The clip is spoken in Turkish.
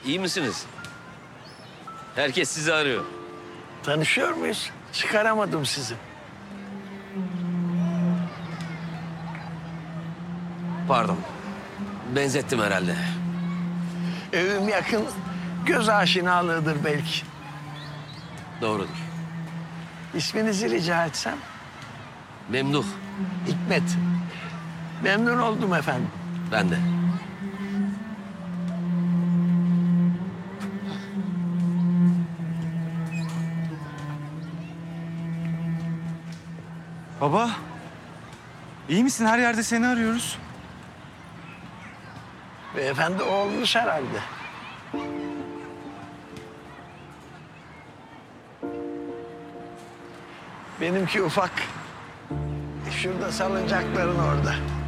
İyi misiniz? Herkes sizi arıyor. Tanışıyor muyuz? Çıkaramadım sizi. Pardon. Benzettim herhalde. Evim yakın, göz aşinalığıdır belki. Doğrudur. İsminizi rica etsem? Memduh. Hikmet. Memnun oldum efendim. Ben de. Baba, iyi misin? Her yerde seni arıyoruz. Beyefendi oğlunuz herhalde. Benimki ufak. Şurada salıncakların orada.